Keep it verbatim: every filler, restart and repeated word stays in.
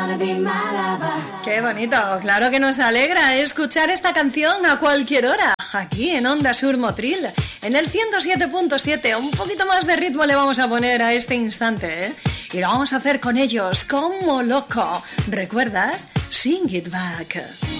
Qué bonito, claro que nos alegra escuchar esta canción a cualquier hora, aquí en Onda Sur Motril, en el ciento siete punto siete. Un poquito más de ritmo le vamos a poner a este instante, ¿eh? Y lo vamos a hacer con ellos, como loco. ¿Recuerdas? Sing It Back.